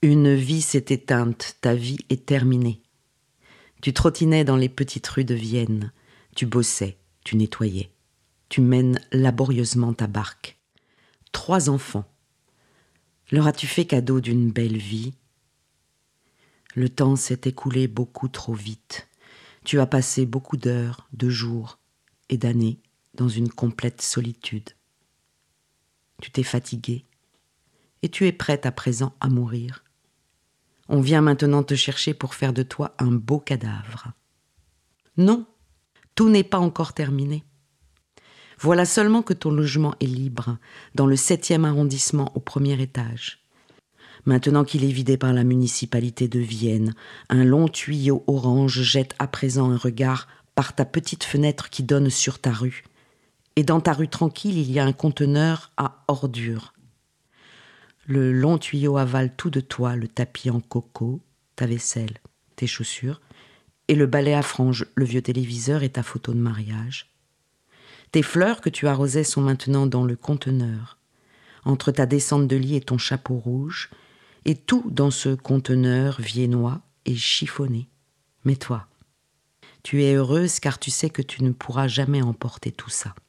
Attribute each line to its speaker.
Speaker 1: Une vie s'est éteinte, ta vie est terminée. Tu trottinais dans les petites rues de Vienne, tu bossais, tu nettoyais, tu mènes laborieusement ta barque. 3 enfants. Leur as-tu fait cadeau d'une belle vie ? Le temps s'est écoulé beaucoup trop vite. Tu as passé beaucoup d'heures, de jours et d'années dans une complète solitude. Tu t'es fatiguée et tu es prête à présent à mourir. On vient maintenant te chercher pour faire de toi un beau cadavre. Non, tout n'est pas encore terminé. Voilà seulement que ton logement est libre, dans le 7e arrondissement au 1er étage. Maintenant qu'il est vidé par la municipalité de Vienne, un long tuyau orange jette à présent un regard par ta petite fenêtre qui donne sur ta rue. Et dans ta rue tranquille, il y a un conteneur à ordures. Le long tuyau avale tout de toi, le tapis en coco, ta vaisselle, tes chaussures, et le balai à franges, le vieux téléviseur et ta photo de mariage. Tes fleurs que tu arrosais sont maintenant dans le conteneur, entre ta descente de lit et ton chapeau rouge, et tout dans ce conteneur viennois est chiffonné. Mais toi, tu es heureuse car tu sais que tu ne pourras jamais emporter tout ça.